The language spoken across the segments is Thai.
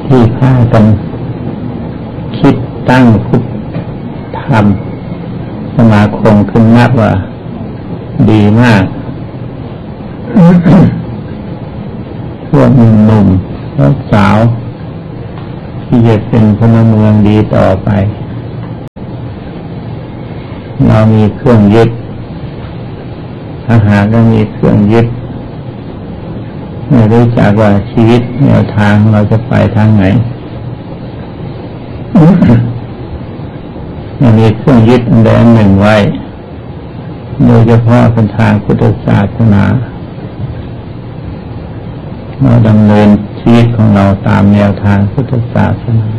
ที่พากันคิดตั้งพุทธธรรมสมาคมขึ้นนับว่าดีมาก พวกหนุ่มๆสาวที่จะเป็นพลเมืองดีต่อไปเรามีเครื่องยึดถ้าหากเรามีเครื่องยึดไม่รู้จักว่าชีวิตแนวทางเราจะไปทางไหน เรามีเครื่องยึดอันใดอันหนึ่งไว้โดยเฉพาะเป็นทางพุทธศาสนาเราดำเนินชีวิตของเราตามแนวทางพุทธศาสนา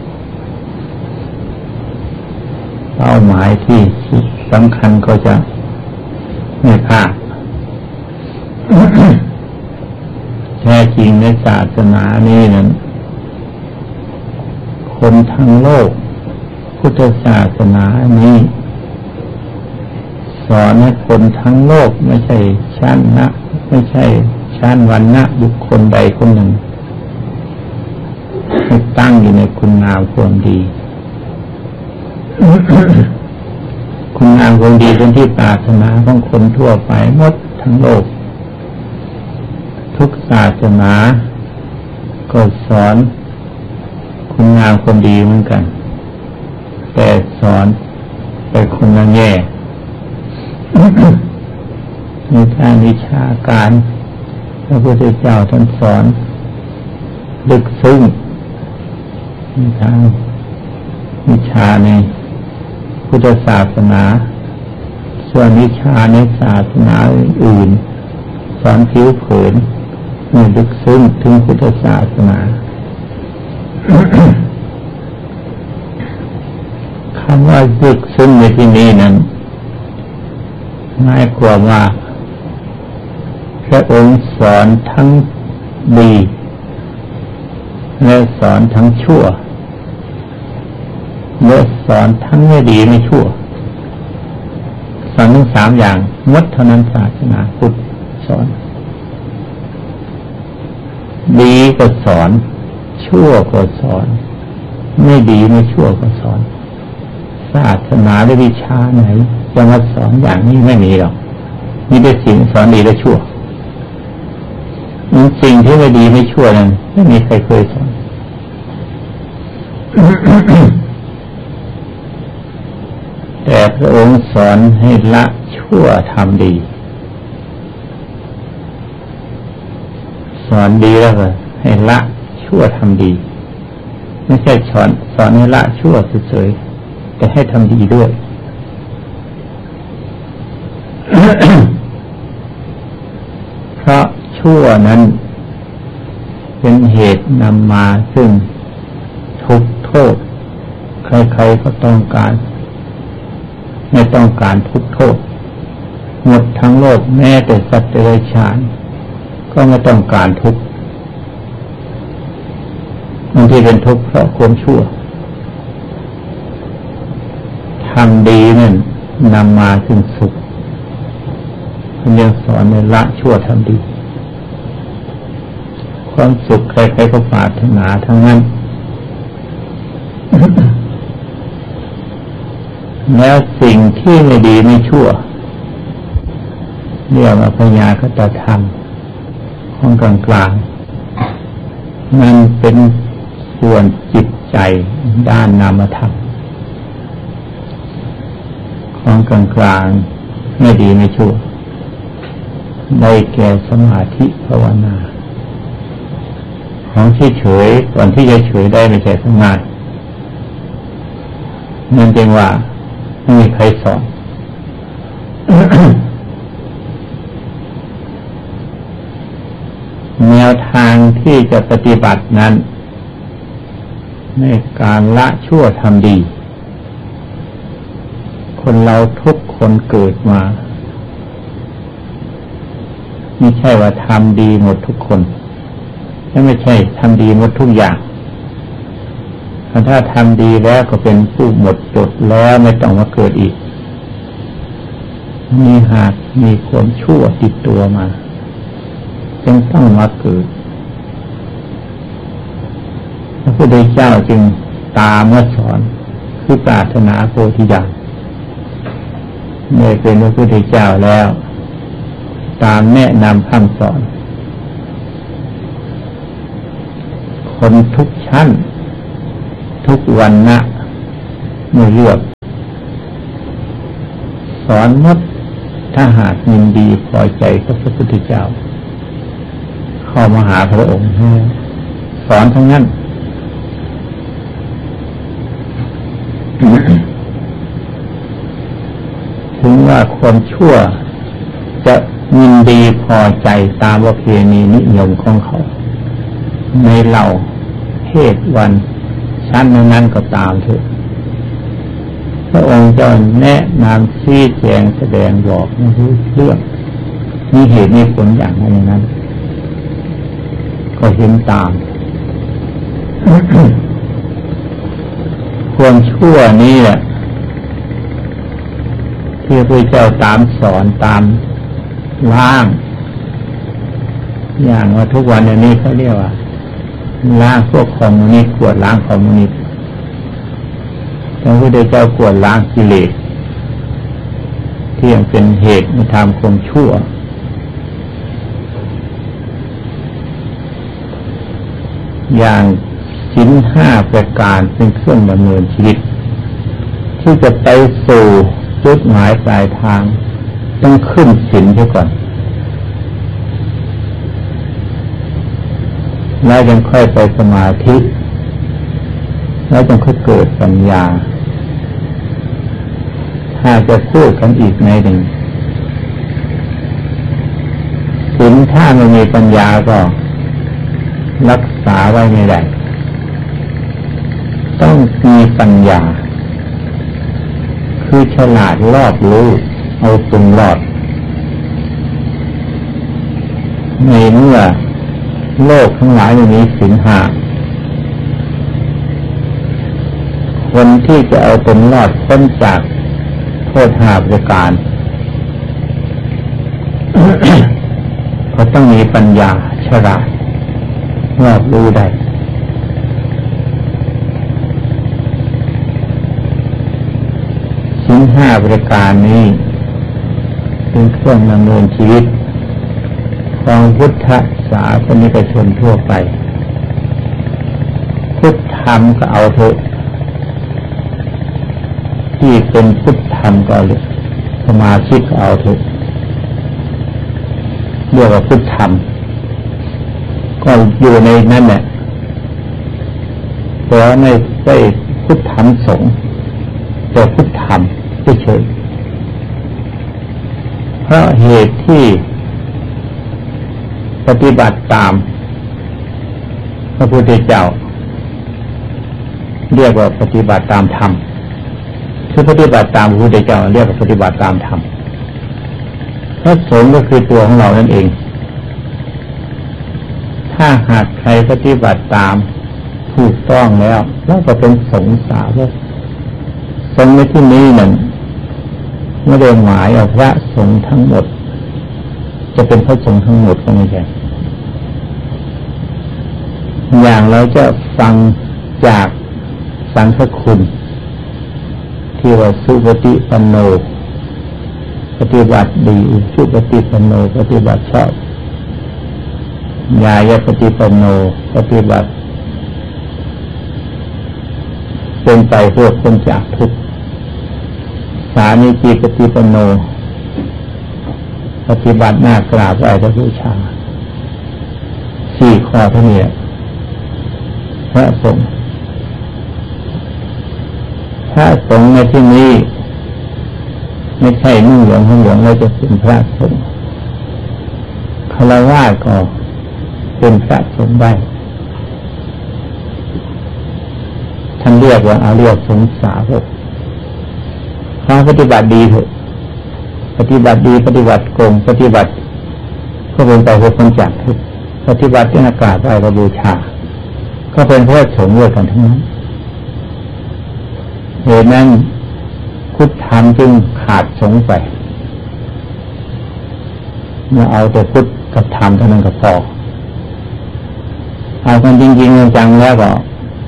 เป้าหมายที่สำคัญก็จะไม่พลาด แท้จริงในศาสนานี้นั้นคนทั้งโลกพุทธศาสนานี้สอนให้คนทั้งโลกไม่ใช่ชั้นนะไม่ใช่ชั้นวรรณะบุคคลใดคนหนึ่งให้ตั้งอยู่ในคุณงามความดี คุณงามความดีเป็นที่ปรารถนาของคนทั่วไปหมดทั้งโลกทุกศาสนาก็สอนคุณงามความดีเหมือนกันแต่สอนไปคนละแง่ ในทางวิชาการพระพุทธเจ้าท่านสอนลึกซึ้งในทางวิชาในพุทธศาสนาส่วนวิชาในศาสนาอื่นสอนผิวเผินไม่ลึกซึ้งถึงพุทธศาสนา คำว่าลึกซึ้งในที่นี้นั้นหมายความว่าพระองค์สอนทั้งดีและสอนทั้งชั่วและสอนทั้งไม่ดีไม่ชั่วสอนทั้งสามอย่างหมดเท่านั้นศาสนาพุทธสอนดีก็สอนชั่วก็สอนไม่ดีไม่ชั่วก็สอนศาสนาหรือวิชาไหนจะมาสอนอย่างนี้ไม่มีหรอกมีแต่สิ่งสอนดีและชั่วสิ่งที่ไม่ดีไม่ชั่วนั้นไม่มีใครเคยสอน แต่พระองค์สอนให้ละชั่วทำดีสอนดีแล้วก็ให้ละชั่วทำดีไม่ใช่สอนให้ละชั่วเฉยๆแต่ให้ทำดีด้วย เพราะชั่วนั้นเป็นเหตุนำมาซึ่งทุกข์โทษใครๆก็ต้องการไม่ต้องการทุกข์โทษหมดทั้งโลกแม้แต่สัตว์เดรัจฉานก็ไม่ต้องการทุกข์บางทีเป็นทุกข์เพราะความชั่วทำดีนั่นนำมาซึ่งสุขท่านยังสอนในละชั่วทำดีความสุขใครๆก็ปรารถนาทั้งนั้น แล้วสิ่งที่ไม่ดีไม่ชั่วเรียกว่าพยาคตธรรมของกลางๆมันเป็นส่วนจิตใจด้านนามธรรมของกลางๆไม่ดีไม่ชั่วได้แก่สมาธิภาวนาของเฉยๆก่อนที่จะเฉยได้ไม่ใช่ง่ายนั่นจึงว่าไม่มีใครสอน แนวทางที่จะปฏิบัตินั้นในการละชั่วทำดีคนเราทุกคนเกิดมาไม่ใช่ว่าทำดีหมดทุกคนและไม่ใช่ทำดีหมดทุกอย่างถ้าทำดีแล้วก็เป็นผู้หมดจดแล้วไม่ต้องมาเกิดอีกมีหากมีความชั่วติดตัวมาจึงต้องมาเกิดพระพุทธเจ้าจึงตามมาสอนคือปรารถนาโพธิญาณเมื่อเป็นพระพุทธเจ้าแล้วตามแนะนำคำสอนคนทุกชั้นทุกวรรณะไม่เลือกสอนหมดถ้าหากยินดีพอใจกับพระพุทธเจ้าเข้ามาหาพระองค์สอนทั้งนั้น ถึงว่าคนชั่วจะยินดีพอใจตามประเพณีนิยมของเขาในเหล่าเพศวันชั้นนั้นก็ตามเถอะพระองค์เจ้าแนะนำชี้แจงแสดงบอกในเรื่องมีเหตุมีผลอย่างนั้นก็เห็นตาม ความชั่วนี้แหละที่พระเจ้าตามสอนตามล้างอย่างว่าทุกวันนี้เขาเรียกว่าล้างพวกคอมมิวนิสต์กวดล้างคอมมิวนิสต์พระพุทธเจ้ากวดล้างกิเลสที่ยังเป็นเหตุในทางความชั่วอย่างศีล5ประการเป็นเครื่องดำเนินชีวิตที่จะไปสู่จุดหมายปลายทางต้องขึ้นศีลเสียก่อนแล้วยังค่อยไปสมาธิแล้วยังค่อยเกิดปัญญาถ้าจะพูดกันอีกในหนึ่งศีลถ้าไม่มีปัญญาก็รักษาไว้ไม่ได้ต้องมีปัญญาคือฉลาดรอบรู้เอาตัวรอดในเมื่อโลกทั้งหลายมีศีล5คนที่จะเอาตัวรอดพ้นจากโทษ5ประการ ก็ต้องมีปัญญาฉลาดรอบรู้ได้ศีล5ประการนี้เป็นเครื่องดำเนินชีวิตของพุทธศาสนิกชนทั่วไปพุทธธรรมก็เอาเถอะที่เป็นพุทธธรรมก็เลยสมาชิกก็เอาเถอะเรียกว่าพุทธธรรมก็อยู่ในนั้นแหละเพราะในได้พุทธธรรมสงฆ์แต่พุทธธรรมเฉยเพราะเหตุที่ปฏิบัติตามพระพุทธเจ้าเรียกว่าปฏิบัติตามธรรมคือปฏิบัติตามพระพุทธเจ้าเรียกว่าปฏิบัติตามธรรมพระสงฆ์ก็คือตัวของเรานั่นเองถ้าหากใครปฏิบัติตามถูกต้องแล้วเราก็เป็นสงฆ์สาวกสงฆ์ในที่นี้นั่นไม่ได้หมายเอาพระสงฆ์ทั้งหมดจะเป็นพระสงฆ์ทั้งหมดก็ไม่ใช่อย่างเราจะฟังจากสังฆคุณที่ว่าสุปฏิปันโนปฏิบัติดีสุปฏิปันโนปฏิบัติชอบญาญปฏิปันโนปฏิบัติเป็นไปเพื่อพ้นจากทุกข์สามีจิปฏิปันโนปฏิบัติหน้ากราบไหว้พระบูชา4 ข้อเท่านี้พระสงฆ์พระสงฆ์ในที่นี้ไม่ใช่นุ่งเหลืองห่มเหลืองเราจะเป็นพระสงฆ์ฆราวาสก็เป็นพระสงฆ์ได้ท่านเรียกว่าอริยสงฆ์สาวกถ้าปฏิบัติดีเถอะปฏิบัติดีปฏิบัติโกงปฏิบัติก็เป็นไปเพื่อพ้นจากทุกข์ปฏิบัติที่อากาศไหว้พระบูชาก็เป็นพระสงฆ์ด้วยกันทั้งนั้นเหตุนั้นพุทธธรรมจึงขาดสงฆ์ไปเมื่อเอาแต่พุทธกับธรรมเท่านั้นก็พอเอากันจริงๆจังๆแล้วก็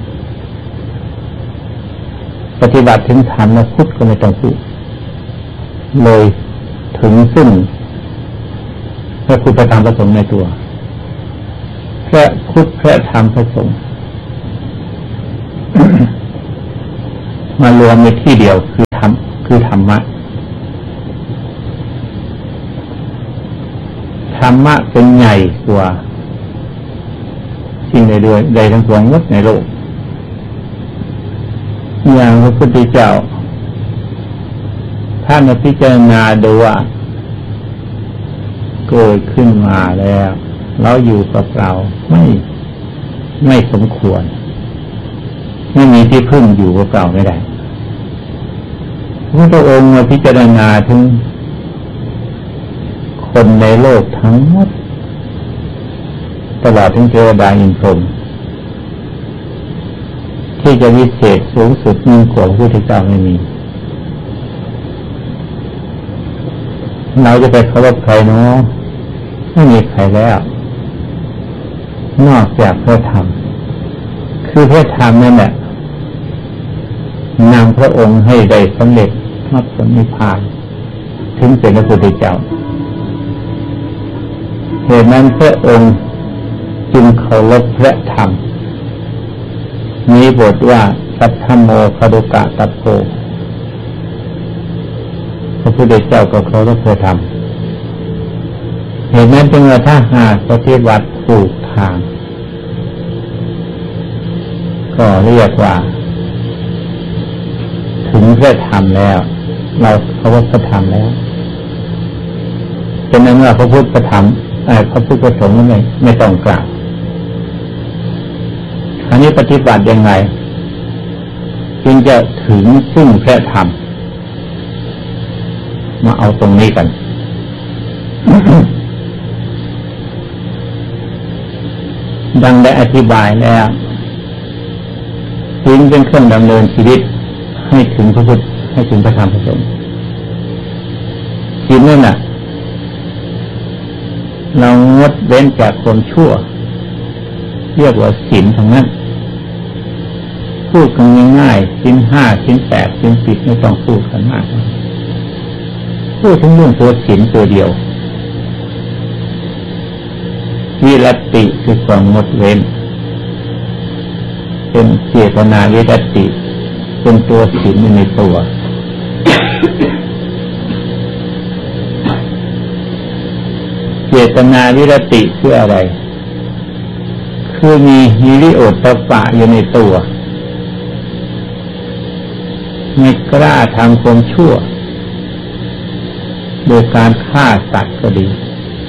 ปฏิบัติถึงธรรมแล้วพุทธก็ไม่ต้องพูดเลยถึงซึ่งพระพุทธธรรมพระสงฆ์ในตัวพระพุทธพระธรรมพระสงฆ์ มารวมในที่เดียวคือธรรมะธรรมะเป็นใหญ่กว่าสิ่งใดทั้งปวงหมดในโลกอย่างพระพุทธเจ้าท่านพิจารณาดูว่าเกิดขึ้นมาแล้วเราอยู่กับเราไม่สมควรไม่มีที่พึ่งอยู่กับเราไม่ได้พระองค์มาพิจารณาถึงคนในโลกทั้งหมดตลอดถึงเทวดาอินทร์พรหมที่จะวิเศษสูงสุดยิ่งกว่าพระพุทธเจ้าไม่มีเราจะไปเคารพใครเนาะไม่มีใครแล้วนอกจากพระธรรมคือพระธรรมนั่นแหละนำพระองค์ให้ได้สำเร็จมรรคผลนิพพานถึงเป็นพระพุทธเจ้าเหตุนั้นพระองค์จึงเคารพพระธรรมมีบทว่าสัทธโมคดุกะตัพโพพระพุทธเจ้าก็เคารพพระธรรมเหตุนั้นจึงว่าถ้าหากปฏิบัติถูกทางก็เรียกว่าถึงพระธรรมแล้วเราเคารพพระธรรมแล้วเป็นนั้นว่าพระพุทธพระธรรมพระพุทธพระสงฆ์ไม่ต้องกล่าวอันนี้ปฏิบัติยังไงจึงจะถึงซึ่งพระธรรมมาเอาตรงนี้กัน ดังได้อธิบายแล้วศีลเป็นเครื่องดำเนินชีวิตให้ถึงพระพุทธให้ถึงพระธรรมพระสงฆ์ศีลนั่นน่ะเรางดเว้นจากความชั่วเรียกว่าศีลทั้งนั้นพูดกันง่ายๆศีลห้าศีลแปดศีลสิบไม่ต้องพูดกันมากพูดถึงเรื่องตัวศีลตัวเดียววิรัตติคือความงดเว้นเป็นเจตนาวิรัตติเป็นตัวศีลในตัวเจตนาวิรัตติคืออะไรคือมีฮิริโอตตัปปะอยู่ในตัวไม่กล้าทำความชั่วโดยการฆ่าสัตว์ก็ดี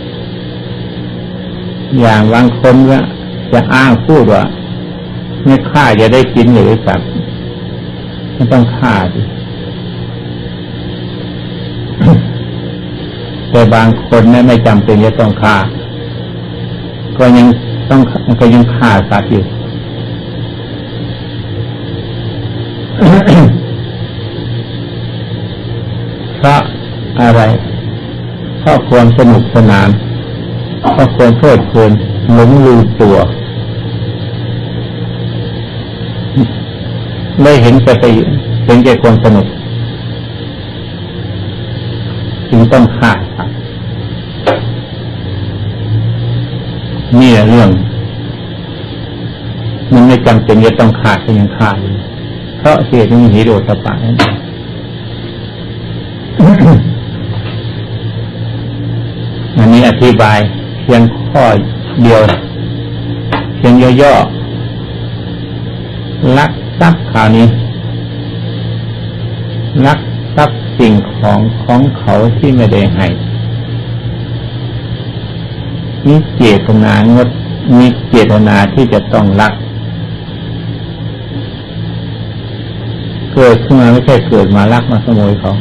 อย่างบางคนว่าจะอ้างพูดว่าไม่ฆ่าจะได้กินหรือสัตว์ไม่ต้องฆ่าดิแต่บางคนนั้นไม่จำเป็นจะต้องฆ่าก็ยังฆ่าสัตว์อยู่ เพราะอะไรเพราะความสนุกสนานเพราะความเพลิดเพลินหลงลืมตัวได้เห็นแก่ความสนุกจึงต้องฆ่าสัตว์นี่แหละเรื่องมันไม่จำเป็นจะต้องฆ่าก็ยังฆ่าอยู่เพราะเหตุนี้ฮิริโอตตัปปะนั่นอันนี้อธิบายเพียงข้อเดียวเพียงย่อๆลักทรัพย์คราวนี้ลักทรัพย์สิ่งของเขาที่ไม่ได้ให้มีเจตนางดมีเจตนาที่จะต้องลักเกิดขึ้นมาไม่ใช่เกิดมาลักมาขโมยเขา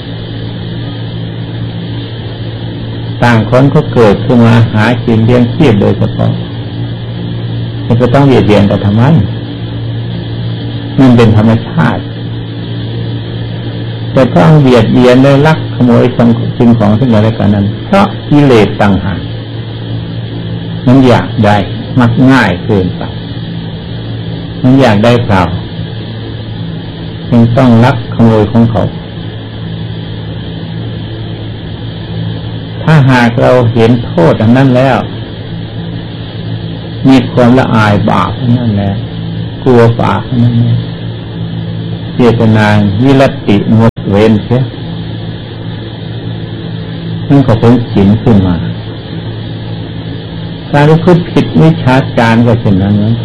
ต่างคนก็เกิดขึ้นมาหากินเลี้ยงชีพโดยเฉพาะมันจะต้องเบียดเบียนกันทำไมมันเป็นธรรมชาติแต่ต้องเบียดเบียนได้ลักขโมยสิ่งของซึ่งกันและกันนั้นเพราะกิเลสต่างหากมันอยากได้มักง่ายเกินไปมันอยากได้เปล่ายังต้องลักขโมยของเขาถ้าหากเราเห็นโทษอันนั้นแล้วมีความละอายบาปนั่นแหละกลัวบาปนั่นแหละเจตนาวิรัติงดเว้นเสียนั่นก็เป็นศีลขึ้นมาการที่พูดผิดวิชาจารก็เช่นนั้นนะ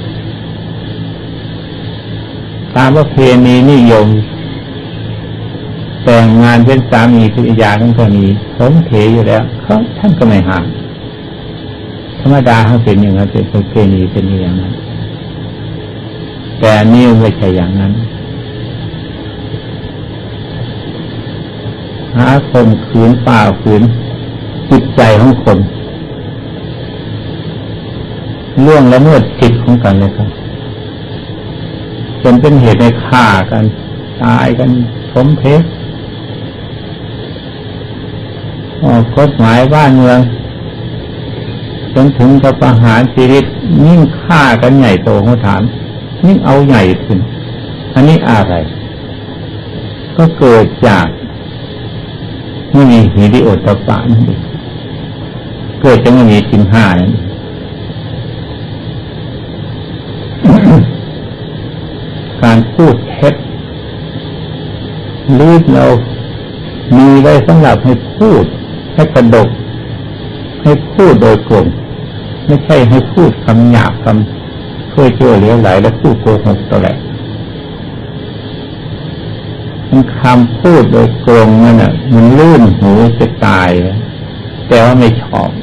ตามประเพณีนิยมแต่งงานเป็นสามีภรรยาทั้งก็มีสมเถอยู่แล้วเขาท่านก็ไม่ห้ามธรรมดาเขาเป็นอย่างนั้นเป็นประเพณีเป็นอย่างนั้นแต่นี่ไม่ใช่อย่างนั้นหาข่มขืนป่าฝืนจิตใจของคนล่วงละเมิดสิทธิ์ของกันเลยครับจนเป็นเหตุให้ฆ่ากันตายกันสมเพชออกกฎหมายบ้านเมืองจนถึงกับประหารชีวิตยิ่งฆ่ากันใหญ่โตเขาถามยิ่งเอาใหญ่ขึ้นอันนี้อะไรก็เกิดจากไม่มีหิริโอตตัปปะนั่นเองเกิดจากไม่มีศีลห้านั่นเองการพูดเท็จลืดเรามีไว้สำหรับให้พูดให้กระดกให้พูดโดยกลมไม่ใช่ให้พูดคำหยาบคำเพื่อเชื่อเหลวไหลและพูดโกหกตัวแหละมันคำพูดโดยกลมนั่นน่ะมันลื่นหูจะตายแต่ว่าไม่ชอบ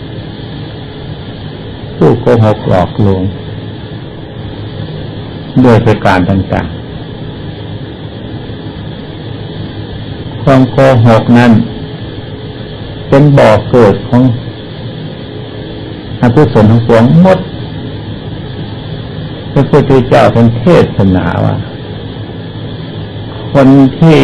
พูดโกหกหลอกลวงด้วยประการต่างๆความโกหกนั้นเป็นบ่อเกิดของอกุศลทั้งปวงหมดพระพุทธเจ้าเป็นเทศนาว่าคนที่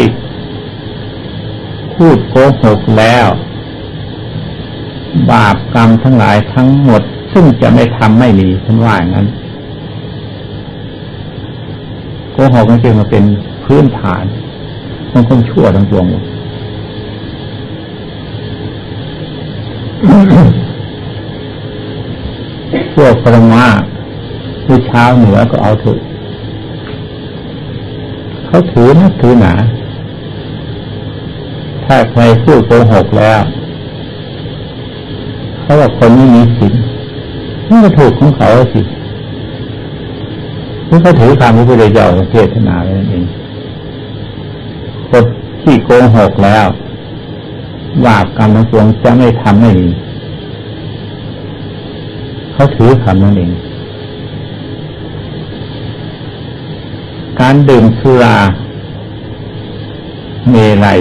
พูดโกหกแล้วบาปกรรมทั้งหลายทั้งหมดซึ่งจะไม่ทำไม่มีท่านว่าอย่างนั้นโกหกมันจึงมาเป็นพื้นฐานของความชั่วทั้งปวงพวกปรมาผู้เช้าเหนือก็เอาเถอะเขาถือนักถือหนาถ้าใครพูดโกหกแล้วเขาว่าคนนี้มีศีลนี่ก็ถูกของเขาสินี่เขาถือคำพระพุทธเจ้าเทศนาไว้นั่นเองคนที่โกหกแล้วบาปกรรมทั้งปวงจะไม่ทำไม่มีเขาถือคำนั่นเองการดื่มสุราเมลัย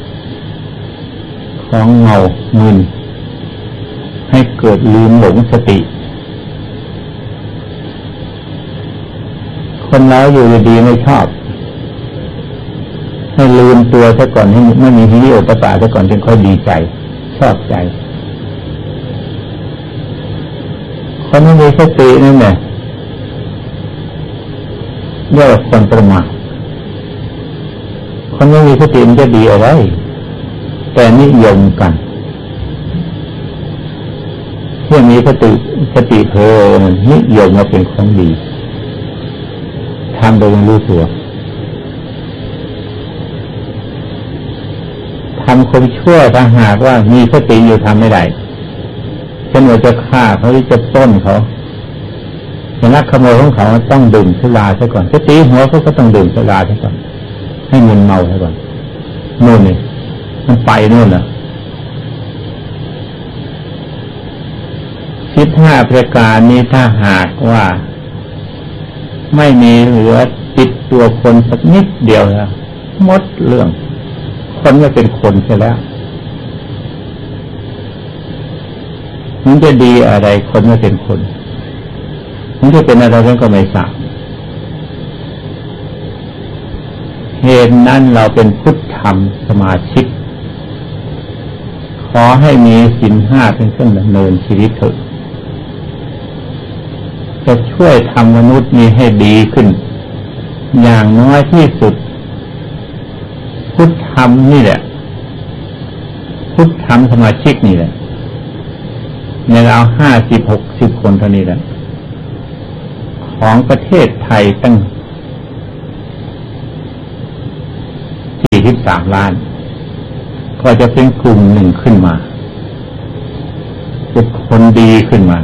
ของเมามึนให้เกิดลืมหลงสติคนเราอยู่ดีไม่ชอบให้ลืมตัวซะก่อนให้ไม่มีหิริโอตตัปปะซะก่อนจึงค่อยดีใจชอบใจคนไม่มีสตินั่นแหละเรียกว่าคนประมาทคนไม่มีสติมันจะดีอะไรแต่นิยมกันที่มีสติเพลินนิยมมาเป็นของดีทำโดยไม่รู้ตัวทำคนชั่วถ้าหากว่ามีสติอยู่ทำไม่ได้เช่นว่าจะฆ่าเขาหรือจะปล้นเขาจะลักขโมยของเขาต้องดื่มสุราซะก่อนจะตีหัวเขาก็ต้องดื่มสุราซะก่อนให้มึนเมาซะก่อนนู่นนี่มันไปนู่นน่ะ15ประการนี้ถ้าหากว่าไม่มีเหลือติดตัวคนสักนิดเดียวนะหมดเรื่องคนไม่เป็นคนเสียแล้วมันจะดีอะไรคนไม่เป็นคนมันจะเป็นอะไรก็ไม่ทราบเหตุนั้นเราเป็นพุทธธรรมสมาชิกขอให้มีศีล5เป็นเครื่องดำเนินชีวิตเถิดจะช่วยทำมนุษย์นี้ให้ดีขึ้นอย่างน้อยที่สุดพุทธธรรมนี่แหละพุทธธรรมสมาชิกนี่แหละในเรา50-60 คนเท่านี้แหละของประเทศไทยตั้ง43 ล้านก็จะเป็นกลุ่มหนึ่งขึ้นมาเป็นคนดีขึ้นมา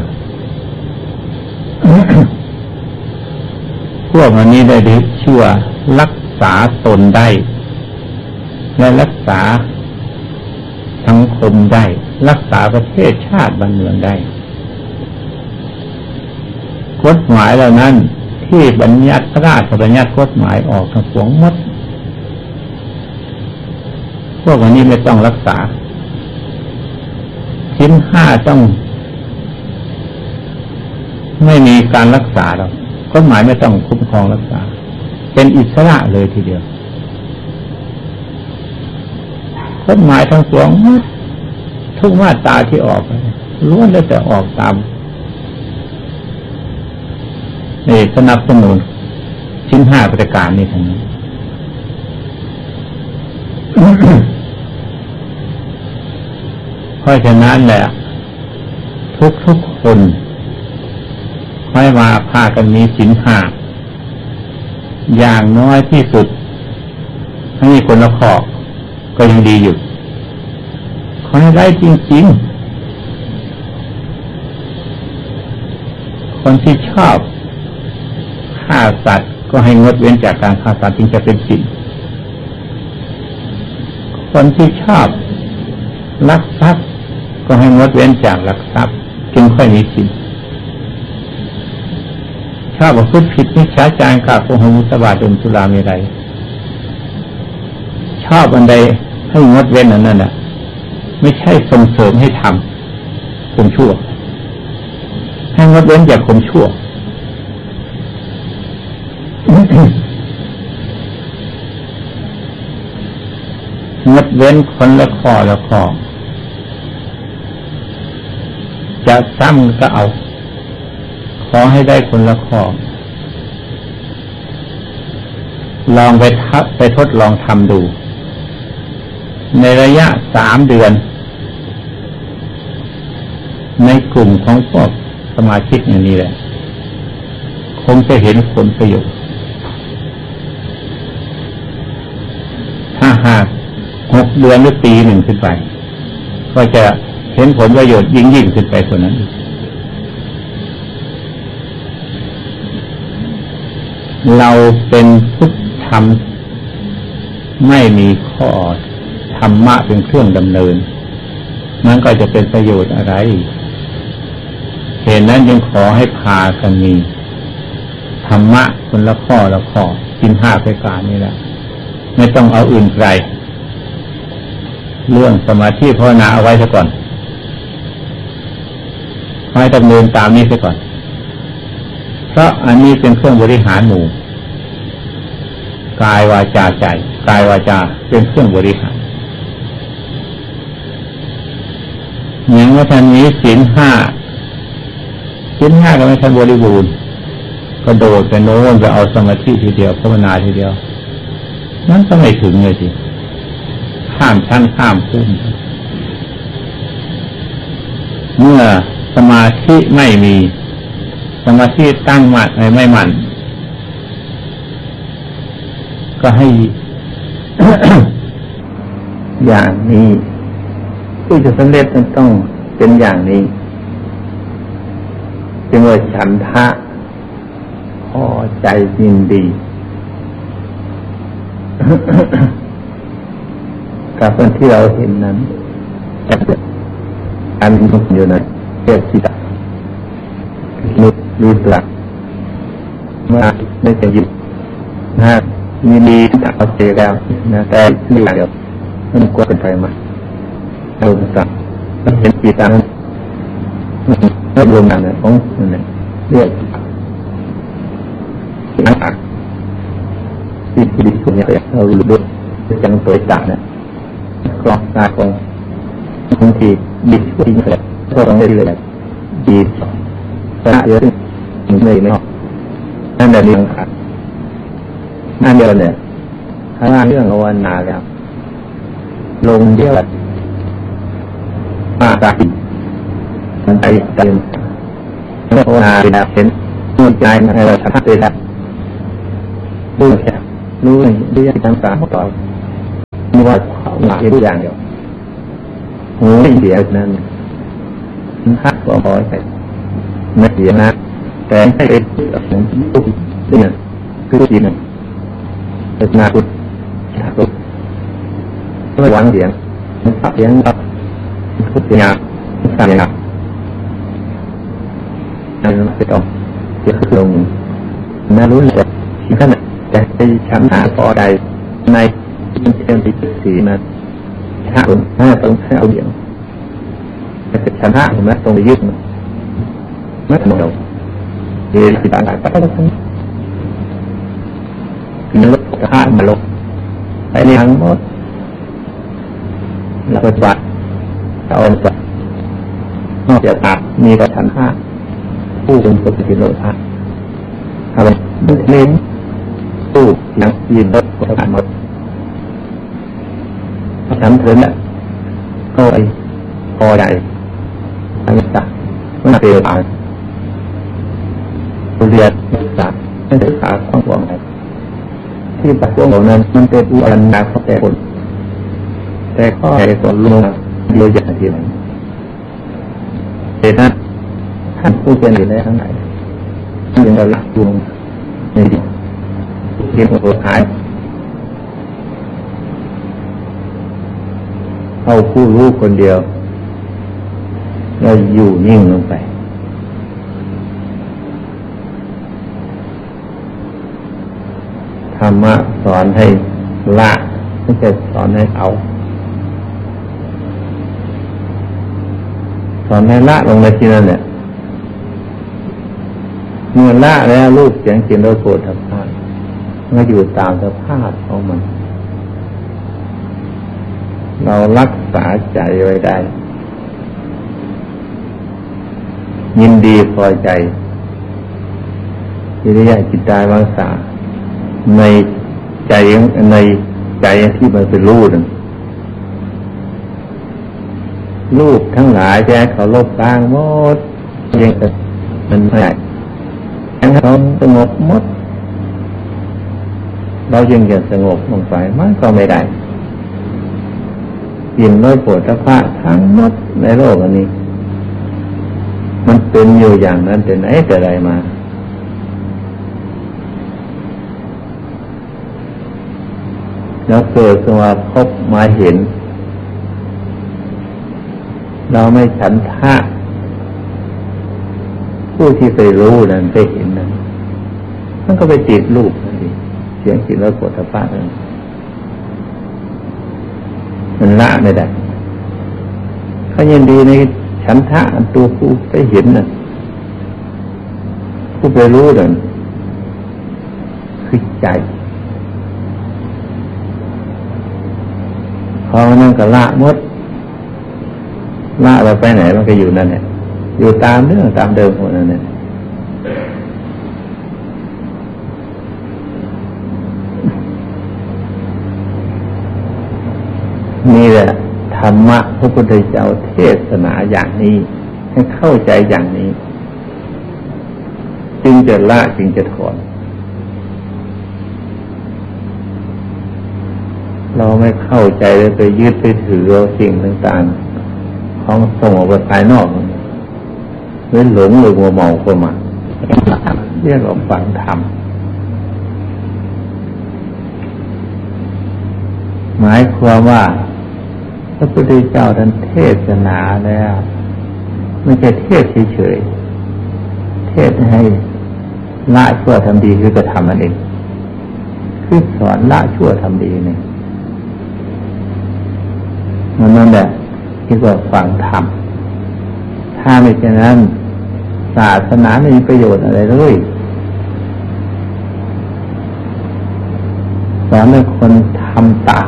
พวกอันนี้ได้ชื่อว่ารักษาตนได้และรักษาสังคมได้รักษาประเทศชาติบ้านเมืองได้กฎหมายเหล่านั้นที่บัญญัติพระราชบัญญัติกฎหมายออกทั้งปวงหมดพวกอันนี้ไม่ต้องรักษาศีล 5ต้องไม่มีการรักษาหรอกกฎหมายไม่ต้องคุ้มครองรักษาเป็นอิสระเลยทีเดียวกฎหมายทั้งปวงทุกมาตราที่ออกล้วนแล้วแต่ออกตามสนับสนุนศีล 5ประการนี้ทั้งนั้น เพราะฉะนั้นแหละทุกคนให้มาพากันมีศีล 5อย่างน้อยที่สุดให้มีคนละข้อก็ยังดีอยู่ขอให้ได้จริงๆคนที่ชอบฆ่าสัตว์ก็ให้งดเว้นจากการฆ่าสัตว์จึงจะเป็นศีลคนที่ชอบลักทรัพย์ก็ให้งดเว้นจากลักทรัพย์จึงค่อยมีศีลชอบประพฤติผิดมิจฉาจารกล่าวโกหกมุสาวาทดื่มสุราเมรัยชอบอันใดให้งดเว้นอันนั้นน่ะไม่ใช่ส่งเสริมให้ทำความชั่วให้งดเว้นจากความชั่ว งดเว้นคนละข้อละข้อจะซ้ำก็เอาขอให้ได้คนละข้อลองไปทดลองทำดูในระยะ3 เดือนในกลุ่มของพวกสมาชิกอย่างนี้แหละคงจะเห็นผลประโยชน์ถ้าหาก6 เดือนหรือปีหนึ่งขึ้นไปก็จะเห็นผลประโยชน์ยิ่งขึ้นไปกว่านั้นเราเป็นพุทธธรรมไม่มีข้อธรรมะเป็นเครื่องดำเนินนั้นก็จะเป็นประโยชน์อะไรเหตุนั้นจึงขอให้พากันมีธรรมะคนละข้อละข้อศีล 5ประการนี่แหละไม่ต้องเอาอื่นไกลเรื่องสมาธิภาวนาเอาไว้ซะก่อนให้ดำเนินตามนี้ซะก่อนเพราะอันนี้เป็นเครื่องบริหารหมู่กายวาจาใจกายวาจาเป็นเครื่องบริหารอย่างว่าท่านนี้ศีล 5ก็ไม่ทันบริบูรณ์ก็โดดไปโน้นไปเอาสมาธิทีเดียวภาวนาทีเดียวนั้นก็ไม่ถึงเลยสิข้ามชั้นข้ามภูมิเมื่อสมาธิไม่มีสมาธิตั้งมั่นไม่มั่นก็ให้ อย่างนี้ผู้จะสำเร็จมันต้องเป็นอย่างนี้จึงว่าฉันทะพอใจยินดี กับคนที่เราเห็นนั้นการมีความอยู่ในเกิดจิตมีหลักว่าไม่จะหยุดมีดีจากเอาเสียแล้วนะแต่เรื่องเดียวมันกลัวเป็นไปมาเราสั่งเห็นปีตังรวมกันเลยของนั่นแหละเรียกนักอักที่ดีส่วนใหญ่เรารู้ด้วยจังตัวจ่าเนี่ยกรอกตาตรงบางทีบิดช่วยเลยก็ต้องได้เลยดีแต่เยอะไม่ออกนั่นแหละเรื่องขาดนั่นเดียวเนี่ยถ้าเรื่องภาวนาแล้วลงเดียวมาตายมันไปเต็มภาวนาแล้วเห็นมุ่งใจให้เราชัดเจนแล้วรู้แค่รู้เรื่องต่างๆต่อมีว่าหลักทุกอย่างเดียวหูไม่เสียนั้นหักก็พอใจไม่เสียนะแต่ให้เป็นของทุกเนี่ยคือจริงเป็นนาคุชาตุไม่หวังเสียงเสียงทุกอย่างสั่งอย่างนั้นไม่ต้องจะลงน่ารู้เลยที่ขนาดจะได้ช้ำหาพอใดในเรื่องที่สี่นั้นถ้าตรงให้เอาเดียวแต่ชนะเห็นไหมตรงไปยึดมันไม่หมดหรอกเรื่องที่ต่างๆไปแล้วทั้งนั้นลดค่ามาลดไปในทั้งหมดแล้วก็จัดเอาจัดนอกจากตัดมีกระชันห้าผู้เป็นปกติโลภะอะไรเน้นตู้ยังยืนรถก็ผ่านหมดฉันเถิดเนี่ยก็ไอ้พอใจอันนี้สักไม่เปลี่ยนผ่านเรียนสักไม่ศึกษาความหวังอะไรที่ปัจจุบันนั้นมันเป็นอุปนิสัยของแต่คนแต่ก็ไอ้คนลงเยอะอย่างที่ไหนแต่ท่านผู้เป็นอยู่ได้ทั้งหลายยังเราหลักลงในดินเรียนสุดท้ายเอาผู้รู้คนเดียวเราอยู่นิ่งลงไปธรรมะสอนให้ละไม่ใช่สอนให้เอาสอนให้ละลงในที่นั้นเนี่ยเมื่อละแล้วรูปเสียงกลิ่นรสโผฏฐัพพะมาอยู่ตามสภาพของมันเรารักษาใจไว้ได้ยินดีพอใจวิริยะจิตตาวังสาในใจที่มันเป็นรูปนั่นรูปทั้งหลายแจ้เขาลบล้างหมดยังแต่มันไม่ได้ทั้งเขาสงบหมดเรายังจะสงบลงไปมันก็ไม่ได้กินน้อยปวดตะพะทั้งหมดในโลกอันนี้มันเป็นอยู่อย่างนั้นแต่ไหนแต่ไรมาแล้วเกิดขึ้นมาพบมาเห็นเราไม่ฉันทะผู้ที่ไปรู้นั้นไปเห็นนั้นมันก็ไปติดรูปนั่นเองเสียงกลิ่นรสโผฏฐัพพะนั้นมันละไม่ได้เขายินดีในฉันทะตัวผู้ไปเห็นน่ะผู้ไปรู้นั่นคือใจพอนั่นก็ละหมดละเราไปไหนมันก็อยู่นั่นเนี่ยอยู่ตามเรื่องตามเดิมหมดนั่นเนี่ยนี่แหละธรรมะพระพุทธเจ้าเทศนาอย่างนี้ให้เข้าใจอย่างนี้จึงจะละจึงจะถอนเราไม่เข้าใจเลยไปยึดไปถือเอาสิ่งต่างๆของส่งออกไปภายนอกหรือหลงหรือมัวเมาเข้ามาเรียกว่าฟังธรรมหมายความว่าพระพุทธเจ้าท่านเทศนาแล้วไม่ใช่เทศเฉยๆเทศให้ละชั่วทำดีคือกระทำนั่นเองคือสอนละชั่วทำดีเนี่ยมันนั่นแหละที่ว่าฟังธรรมถ้าไม่เช่นนั้นศาสนาไม่มีประโยชน์อะไรเลยสอนให้คนทำตาม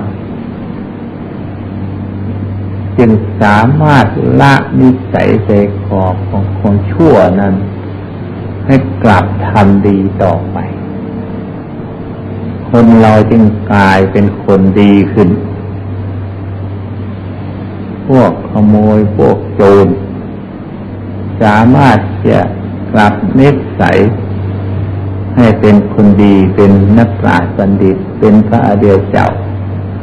จึงสามารถละนิสัยใจคอของคนชั่วนั้นให้กลับทำดีต่อไปคคนเราจึงกลายเป็นคนดีขึ้นพวกขโมยพวกโจรสามารถจะกลับนิสัยให้เป็นคนดีเป็นนักปราชญ์บัณฑิตเป็นพระอริยเจ้า